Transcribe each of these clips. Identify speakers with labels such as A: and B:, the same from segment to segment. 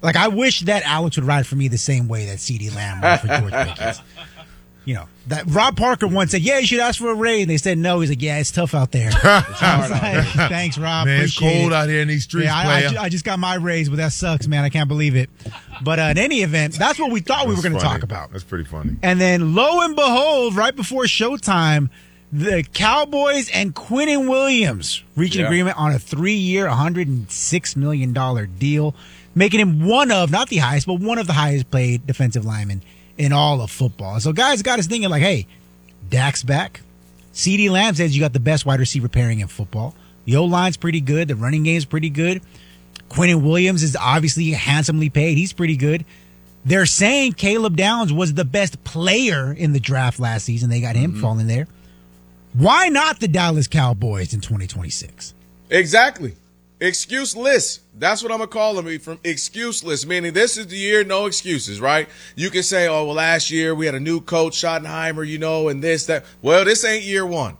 A: Like, I wish that Alex would ride for me the same way that CeeDee Lamb rode for George Pickens. You know, that Rob Parker once said, yeah, you should ask for a raise. And they said no. He's like, yeah, it's tough out there. Thanks, Rob.
B: Man, it's
A: Appreciate
B: cold
A: it.
B: out here in these streets,
A: I just got my raise, but that sucks, man. I can't believe it. But in any event, that's what we thought we were going to talk about.
B: That's pretty funny.
A: And then, lo and behold, right before showtime, the Cowboys and Quinnen Williams reach an agreement on a 3-year, $106 million deal, making him one of, not the highest, but one of the highest paid defensive linemen in all of football. So guys got us thinking like, hey, Dak's back. CeeDee Lamb says you got the best wide receiver pairing in football. The O-line's pretty good. The running game's pretty good. Quinnen Williams is obviously handsomely paid. He's pretty good. They're saying Caleb Downs was the best player in the draft last season. They got him falling there. Why not the Dallas Cowboys in 2026?
C: Exactly. Excuseless. That's what I'm going to call them, from excuseless, meaning this is the year, no excuses, right? You can say, oh, well, last year we had a new coach, Schottenheimer, you know, and this, that. Well, this ain't year one.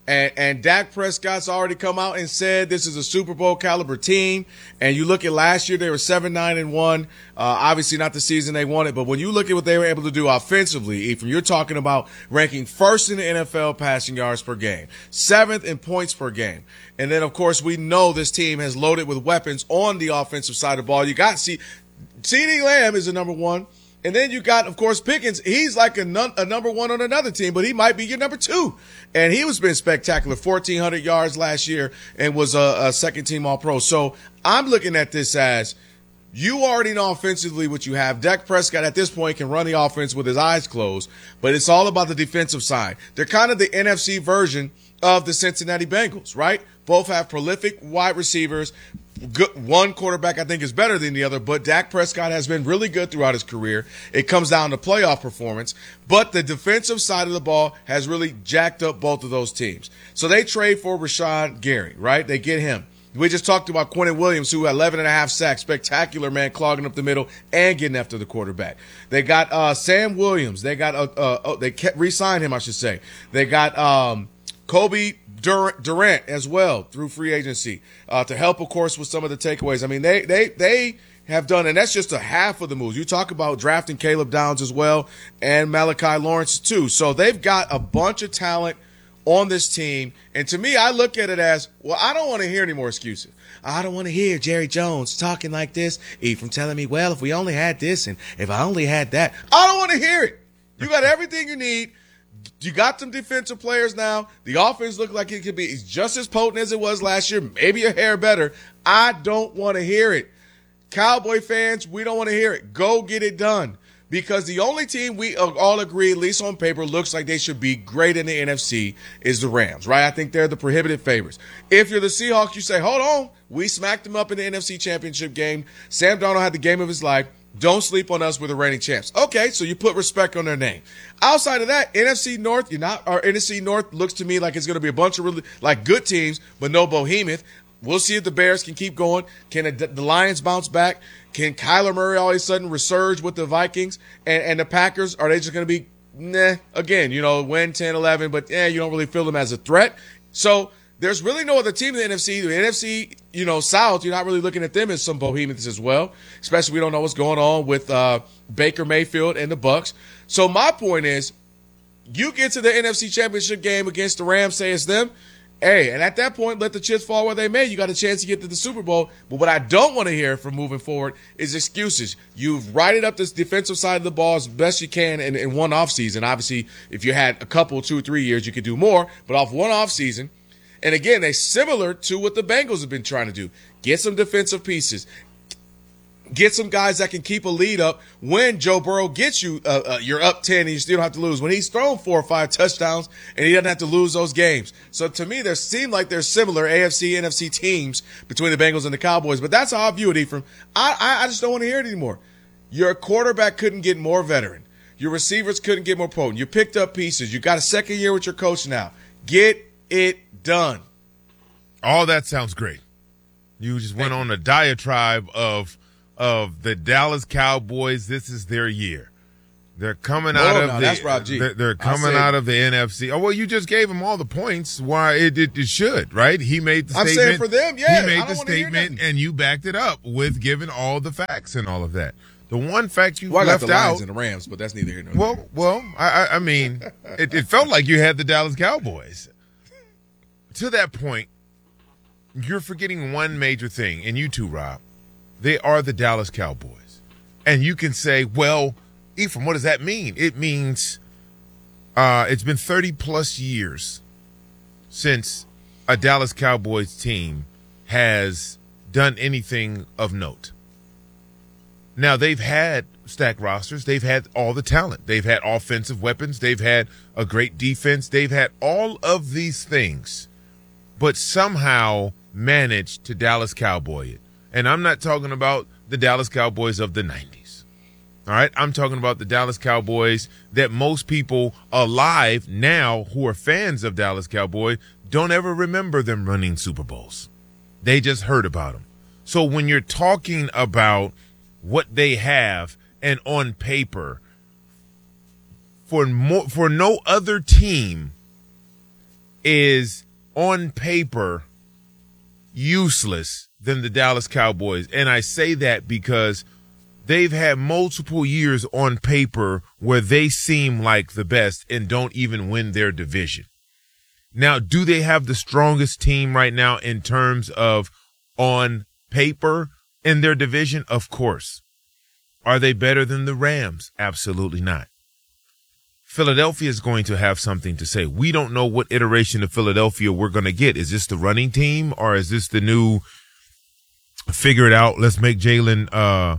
C: And Dak Prescott's already come out and said this is a Super Bowl caliber team. And you look at last year, they were 7-9-1. Obviously not the season they wanted, but when you look at what they were able to do offensively, Ephraim, you're talking about ranking first in the NFL passing yards per game, 7th in points per game. And then, of course, we know this team has loaded with weapons on the offensive side of the ball. You got CeeDee Lamb is the number one. And then you got, of course, Pickens. He's like a number one on another team, but he might be your number two. And he was been spectacular, 1,400 yards last year and was a second-team All-Pro. So I'm looking at this as you already know offensively what you have. Dak Prescott at this point can run the offense with his eyes closed, but it's all about the defensive side. They're kind of the NFC version of the Cincinnati Bengals, right? Both have prolific wide receivers. One quarterback I think is better than the other, but Dak Prescott has been really good throughout his career. It comes down to playoff performance, but the defensive side of the ball has really jacked up both of those teams. So they trade for Rashawn Gary, right? They get him. We just talked about Quinnen Williams, who had 11.5 sacks, spectacular, man, clogging up the middle and getting after the quarterback. They got Sam Williams. They got they re-signed him, I should say. They got Kobe Durant as well through free agency to help, of course, with some of the takeaways. I mean, they have done, and that's just a half of the moves. You talk about drafting Caleb Downs as well and Malachi Lawrence too. So they've got a bunch of talent on this team. And to me, I look at it as, well, I don't want to hear any more excuses. I don't want to hear Jerry Jones talking like this, Ephraim telling me, well, if we only had this and if I only had that. I don't want to hear it. You got everything you need. You got some defensive players now. The offense looks like it could be just as potent as it was last year, maybe a hair better. I don't want to hear it. Cowboy fans, we don't want to hear it. Go get it done. Because the only team we all agree, at least on paper, looks like they should be great in the NFC is the Rams, right? I think they're the prohibitive favorites. If you're the Seahawks, you say, hold on, we smacked them up in the NFC Championship game. Sam Darnold had the game of his life. Don't sleep on us. We're the reigning champs. Okay, so you put respect on their name. Outside of that, NFC North, NFC North looks to me like it's going to be a bunch of really like good teams, but no behemoth. We'll see if the Bears can keep going. Can the Lions bounce back? Can Kyler Murray all of a sudden resurge with the Vikings? And the Packers, are they just going to be, again, win 10-11, but you don't really feel them as a threat. So there's really no other team in the NFC. The NFC, South, you're not really looking at them as some behemoths as well, especially we don't know what's going on with Baker Mayfield and the Bucs. So my point is, you get to the NFC Championship game against the Rams, say it's them. Hey, and at that point, let the chips fall where they may. You got a chance to get to the Super Bowl. But what I don't want to hear from moving forward is excuses. You've righted up this defensive side of the ball as best you can in one offseason. Obviously, if you had a couple, 2 or 3 years, you could do more. But off one offseason, and again, they're similar to what the Bengals have been trying to do. Get some defensive pieces. Get some guys that can keep a lead up when Joe Burrow gets you, you're up 10 and you still don't have to lose. When he's thrown 4 or 5 touchdowns and he doesn't have to lose those games. So to me, there seem like there's similar AFC, NFC teams between the Bengals and the Cowboys. But that's how I view it, Ephraim. I just don't want to hear it anymore. Your quarterback couldn't get more veteran. Your receivers couldn't get more potent. You picked up pieces. You got a second year with your coach now. Get it done.
B: All that sounds great. You just went on a diatribe of the Dallas Cowboys. This is their year. They're coming out of
C: that's Rob G.
B: They're coming out of the NFC. Oh well, you just gave him all the points. Why it should, right? He made the statement.
C: I'm saying for them, yeah.
B: He made the statement, and you backed it up with giving all the facts and all of that. The one fact you left
C: I got the Lions
B: out
C: and the Rams, but that's neither here nor there.
B: Well, I mean, it felt like you had the Dallas Cowboys. To that point, you're forgetting one major thing, and you too, Rob. They are the Dallas Cowboys, and you can say, well. Ephraim, what does that mean? It means it's been 30-plus years since a Dallas Cowboys team has done anything of note. Now, they've had stacked rosters. They've had all the talent. They've had offensive weapons. They've had a great defense. They've had all of these things, but somehow managed to Dallas Cowboy it. And I'm not talking about the Dallas Cowboys of the 90s. All right, I'm talking about the Dallas Cowboys that most people alive now who are fans of Dallas Cowboys don't ever remember them running Super Bowls. They just heard about them. So when you're talking about what they have and on paper, for no other team is on paper useless than the Dallas Cowboys. And I say that because they've had multiple years on paper where they seem like the best and don't even win their division. Now, do they have the strongest team right now in terms of on paper in their division? Of course. Are they better than the Rams? Absolutely not. Philadelphia is going to have something to say. We don't know what iteration of Philadelphia we're going to get. Is this the running team or is this the new figure it out? Let's make Jalen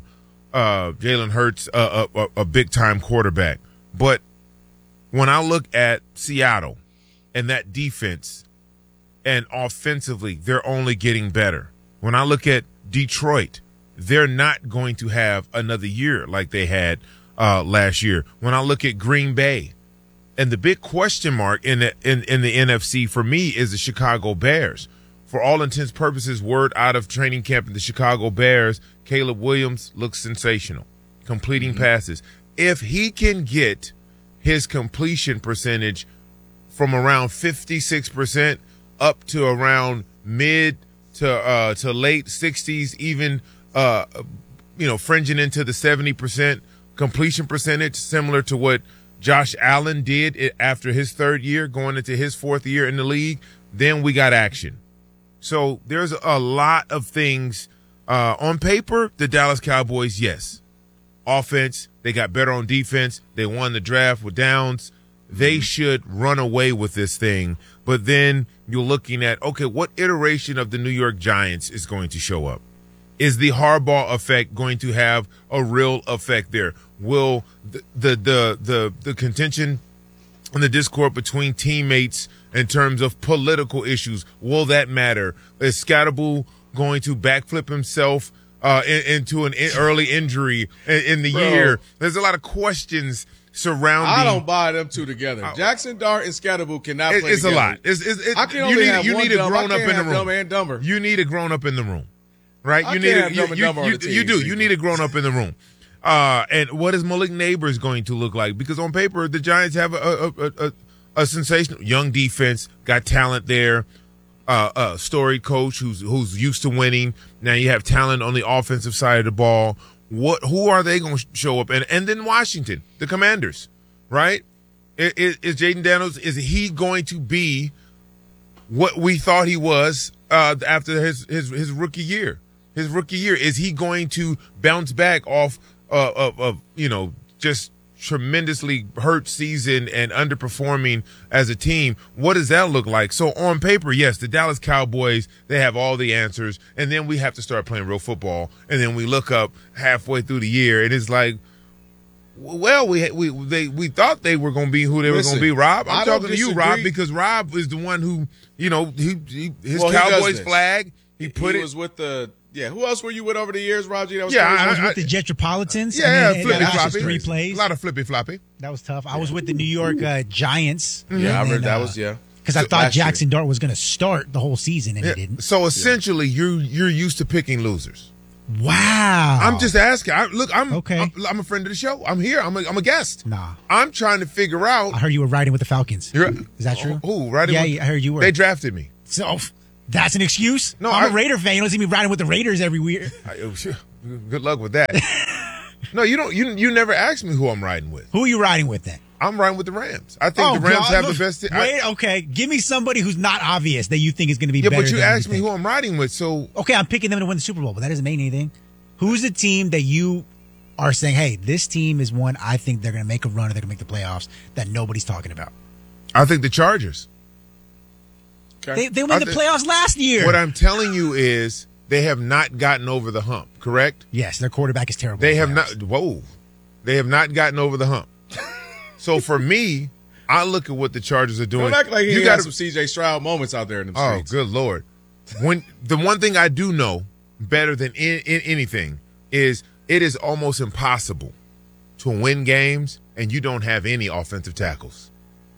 B: Hurts a big-time quarterback. But when I look at Seattle and that defense and offensively, they're only getting better. When I look at Detroit, they're not going to have another year like they had last year. When I look at Green Bay, and the big question mark in the NFC for me is the Chicago Bears. For all intents and purposes, word out of training camp in the Chicago Bears, Caleb Williams looks sensational, completing passes. If he can get his completion percentage from around 56% up to around mid to late 60s, even fringing into the 70% completion percentage, similar to what Josh Allen did after his third year, going into his fourth year in the league, then we got action. So there's a lot of things on paper. The Dallas Cowboys, yes. Offense, they got better on defense. They won the draft with Downs. They should run away with this thing. But then you're looking at, okay, what iteration of the New York Giants is going to show up? Is the Harbaugh effect going to have a real effect there? Will the contention and the discord between teammates in terms of political issues, will that matter? Is Scatterbull going to backflip himself into an early injury in the year? There's a lot of questions surrounding.
C: I don't buy them two together. Jackson Dart and Scatterbull cannot play
B: it's
C: together.
B: It's a lot.
C: I can only have
B: you
C: one
B: need a
C: dumb.
B: grown up in the room.
C: Dumb and dumber.
B: You need a grown up in the room, right?
C: I
B: You
C: can't
B: need
C: have dumb and dumber on the team,
B: you do.
C: Steve.
B: You need a grown up in the room. And what is Malik Neighbors going to look like? Because on paper, the Giants have a sensational young defense, got talent there, a storied coach who's used to winning. Now you have talent on the offensive side of the ball. Who are they going to show up? And then Washington, the Commanders, right? Is Jaden Daniels, is he going to be what we thought he was after his rookie year? His rookie year, is he going to bounce back off of just tremendously hurt season and underperforming as a team? What does that look like? So on paper, yes, the Dallas Cowboys, they have all the answers, and then we have to start playing real football, and then we look up halfway through the year, and it's like, well, we thought they were going to be who they were going to be. Rob, I'm talking to you, Rob, because Rob is the one who, his Cowboys flag, he was
C: with the. Yeah, who else were you with over the years, Rob G?
A: I was with the Jetropolitans.
B: Flippy
A: floppy. 3 plays.
B: A lot of flippy floppy.
A: That was tough. I was with the New York Giants.
C: Yeah, I heard that was
A: because I thought Jackson Dart was going to start the whole season, and he didn't.
B: So essentially, you're used to picking losers,
A: Wow.
B: I'm just asking. I'm a friend of the show. I'm here. I'm a guest.
A: Nah.
B: I'm trying to figure out.
A: I heard you were riding with the Falcons. Is that true?
B: Who? Riding
A: I heard you were.
B: They drafted me.
A: So that's an excuse?
B: No,
A: I'm a Raider fan. You don't see me riding with the Raiders every year.
B: Good luck with that. No, you don't. You never asked me who I'm riding with.
A: Who are you riding with then?
B: I'm riding with the Rams. I think the Rams have the best.
A: Wait, okay. Give me somebody who's not obvious that you think is going to be
B: better.
A: Yeah,
B: but you asked me who I'm riding with, so
A: okay, I'm picking them to win the Super Bowl, but that doesn't mean anything. Who's the team that you are saying, hey, this team is one I think they're going to make a run or they're going to make the playoffs that nobody's talking about?
B: I think the Chargers.
A: Okay. They won the playoffs last year.
B: What I'm telling you is they have not gotten over the hump, correct?
A: Yes, their quarterback is terrible.
B: They have not. Whoa. They have not gotten over the hump. So for me, I look at what the Chargers are doing.
C: Don't act like you got some C.J. Stroud moments out there in the streets.
B: Oh, good Lord. When the one thing I do know better than in anything is it is almost impossible to win games and you don't have any offensive tackles.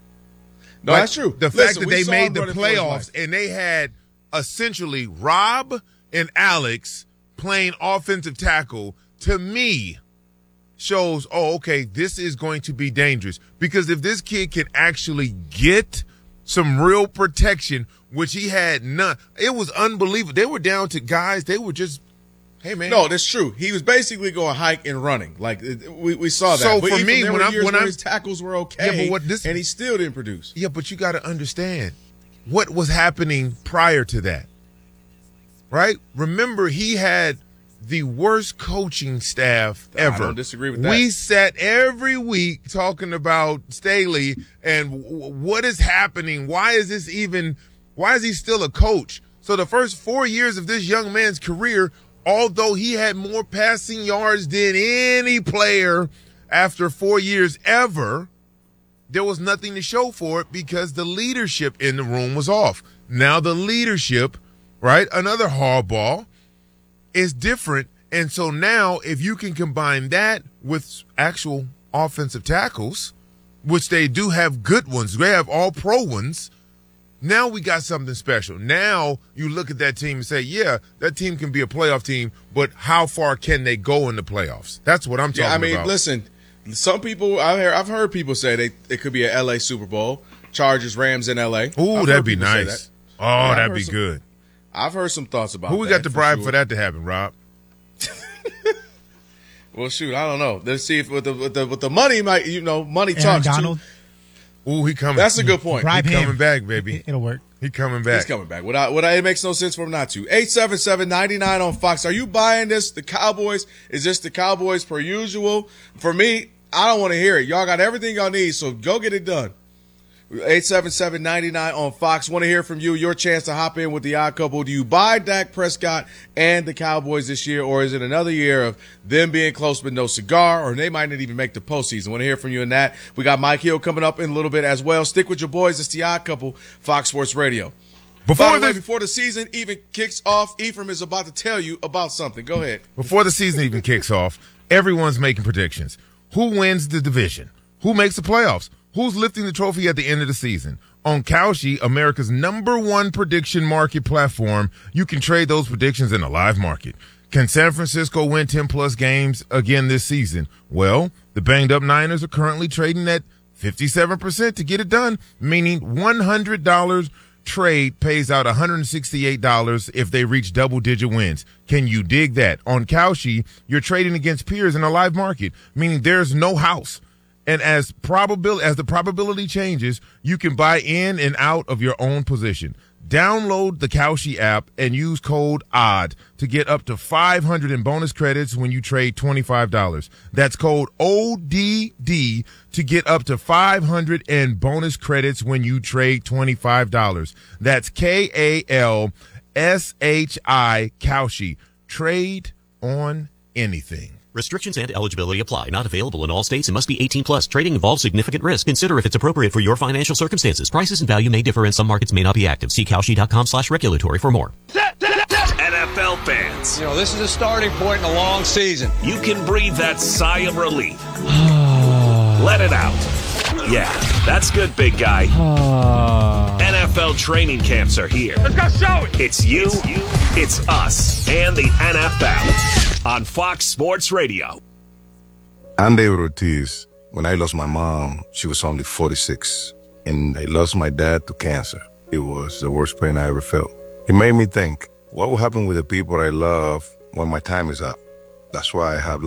C: No, that's true.
B: The fact that they made the playoffs and they had essentially Rob and Alex playing offensive tackle, to me, shows, okay, this is going to be dangerous. Because if this kid can actually get some real protection, which he had none, it was unbelievable. They were down to guys, they were just, hey, man.
C: No, that's true. He was basically going hike and running. Like, we saw that.
B: So for me, when
C: his tackles were okay, and he still didn't produce.
B: Yeah, but you got to understand what was happening prior to that, right? Remember, he had the worst coaching staff ever.
C: I don't disagree with that.
B: We sat every week talking about Staley and what is happening. Why is he still a coach? So the first 4 years of this young man's career, although he had more passing yards than any player after 4 years ever, there was nothing to show for it because the leadership in the room was off. Now the leadership, right, another hardball, is different. And so now if you can combine that with actual offensive tackles, which they do have good ones, they have all pro ones, now we got something special. Now you look at that team and say, yeah, that team can be a playoff team, but how far can they go in the playoffs? That's what I'm talking about.
C: Listen, some people, I've heard people say it could be a L.A. Super Bowl, Chargers, Rams in L.A.
B: Ooh, that'd be nice. Oh, that'd be good.
C: I've heard some thoughts about that.
B: Who we got to bribe for that to happen, Rob?
C: Well, shoot, I don't know. Let's see if with the money, money
A: Aaron
C: talks
A: Donald.
C: too.
B: Ooh, he coming.
C: That's a good point.
A: Bribe
B: He
A: him.
B: coming back, baby.
A: It'll work.
B: He coming back.
C: He's coming back. It makes no sense for him not to. 877-99 on Fox. Are you buying this? The Cowboys? Is this the Cowboys per usual? For me, I don't want to hear it. Y'all got everything y'all need, so go get it done. 877-99 on Fox. Want to hear from you. Your chance to hop in with the Odd Couple. Do you buy Dak Prescott and the Cowboys this year, or is it another year of them being close but no cigar, or they might not even make the postseason? Want to hear from you in that. We got Mike Hill coming up in a little bit as well. Stick with your boys. It's the Odd Couple, Fox Sports Radio. Before the season even kicks off, Ephraim is about to tell you about something. Go ahead.
B: Before the season even kicks off, everyone's making predictions. Who wins the division? Who makes the playoffs? Who's lifting the trophy at the end of the season? On Kalshi, America's #1 prediction market platform, you can trade those predictions in a live market. Can San Francisco win 10-plus games again this season? Well, the banged-up Niners are currently trading at 57% to get it done, meaning $100 trade pays out $168 if they reach double-digit wins. Can you dig that? On Kalshi, you're trading against peers in a live market, meaning there's no house. And as the probability changes, you can buy in and out of your own position. Download the Kalshi app and use code ODD to get up to $500 in bonus credits when you trade $25. That's code ODD to get up to $500 in bonus credits when you trade $25. That's KALSHI, Kalshi. Trade on anything.
D: Restrictions and eligibility apply. Not available in all states and must be 18 plus. Trading involves significant risk. Consider if it's appropriate for your financial circumstances. Prices and value may differ and some markets may not be active. See Kalshi.com/regulatory for more.
E: NFL fans.
F: This is a starting point in a long season.
E: You can breathe that sigh of relief. Let it out. Yeah, that's good, big guy. NFL training camps are here.
F: Let's go show it.
E: It's you, it's us, and the NFL. on Fox Sports Radio.
G: I'm David Ortiz. When I lost my mom, she was only 46, and I lost my dad to cancer. It was the worst pain I ever felt. It made me think, what will happen with the people I love when my time is up? That's why I have